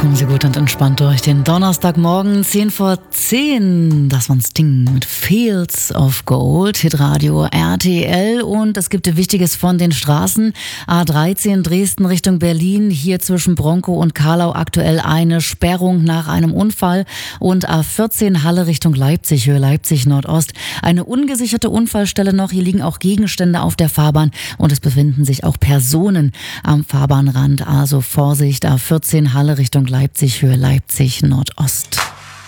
Kommen Sie gut und entspannt durch den Donnerstagmorgen, 10 vor 10. Das war ein Sting mit Fields of Gold, Hitradio RTL. Und es gibt Wichtiges von den Straßen. A13 Dresden Richtung Berlin, hier zwischen Bronkow und Karlau aktuell eine Sperrung nach einem Unfall. Und A14 Halle Richtung Leipzig, Höhe Leipzig Nordost. Eine ungesicherte Unfallstelle noch. Hier liegen auch Gegenstände auf der Fahrbahn und es befinden sich auch Personen am Fahrbahnrand. Also Vorsicht, A14 Halle Richtung Leipzig, Höhe Leipzig Nordost.